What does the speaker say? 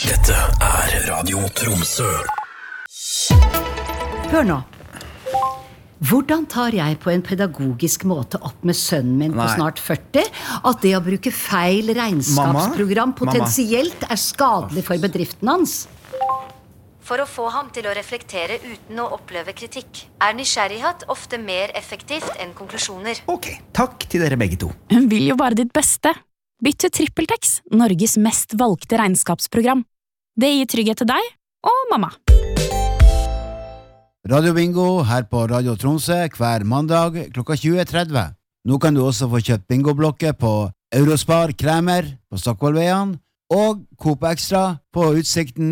Dette Radio Tromsø. Hør nå. Hvordan tar jeg på en pedagogisk måte opp med sønnen min på snart 40 at det å bruke feil regnskapsprogram potensielt skadelig for bedriften hans? For å få ham til å reflektere uten å oppleve kritikk, nysgjerrighet ofte mer effektivt enn konklusjoner. Ok, takk til dere begge to. Hun vil jo bare ditt beste. Bytt til TrippelTex, Norges mest valgte regnskapsprogram. Det gir trygghet til deg og mamma. Radio Bingo her på Radio Tromsø hver mandag klokka 20.30. Nå kan du også få kjøpt bingoblokker på Eurospar Kremer på Stockholmveien og Coop Extra på Utsikten